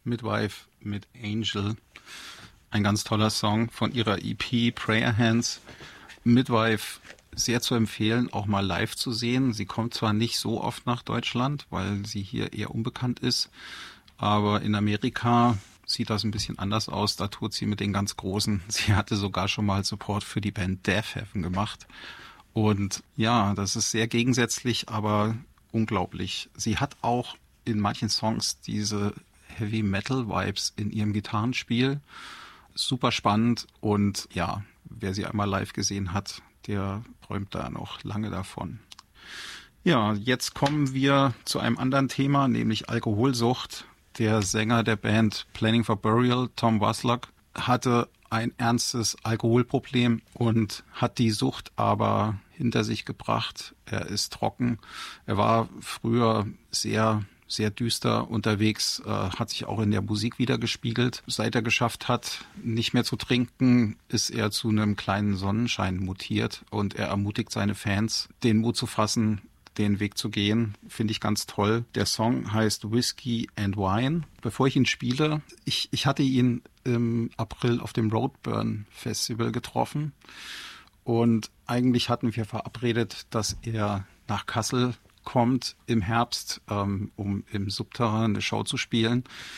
Midwife mit Angel. Ein ganz toller Song von ihrer EP Prayer Hands. Midwife sehr zu empfehlen, auch mal live zu sehen. Sie kommt zwar nicht so oft nach Deutschland, weil sie hier eher unbekannt ist, aber in Amerika sieht das ein bisschen anders aus. Da tut sie mit den ganz Großen. Sie hatte sogar schon mal Support für die Band Death Heaven gemacht. Und ja, das ist sehr gegensätzlich, aber unglaublich. Sie hat auch in manchen Songs diese Heavy Metal Vibes in ihrem Gitarrenspiel. Super spannend und ja, wer sie einmal live gesehen hat, der träumt da noch lange davon. Ja, jetzt kommen wir zu einem anderen Thema, nämlich Alkoholsucht. Der Sänger der Band Planning for Burial, Tom Waslock, hatte ein ernstes Alkoholproblem und hat die Sucht aber hinter sich gebracht. Er ist trocken. Er war früher sehr düster unterwegs, hat sich auch in der Musik wiedergespiegelt. Seit er geschafft hat, nicht mehr zu trinken, ist er zu einem kleinen Sonnenschein mutiert und er ermutigt seine Fans, den Mut zu fassen, den Weg zu gehen. Finde ich ganz toll. Der Song heißt Whiskey and Wine. Bevor ich ihn spiele, ich hatte ihn im April auf dem Roadburn Festival getroffen und eigentlich hatten wir verabredet, dass er nach Kassel kommt im Herbst, um im Subterrain eine Show zu spielen.